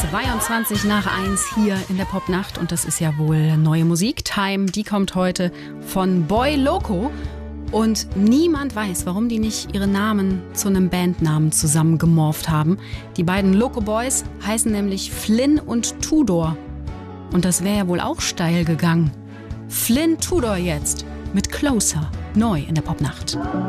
22 nach 1 hier in der Popnacht und das ist ja wohl neue Musik. Time, die kommt heute von Boy Loco und niemand weiß, warum die nicht ihre Namen zu einem Bandnamen zusammengemorpht haben. Die beiden Loco Boys heißen nämlich Flynn und Tudor und das wäre ja wohl auch steil gegangen. Flynn Tudor jetzt mit Closer, neu in der Popnacht.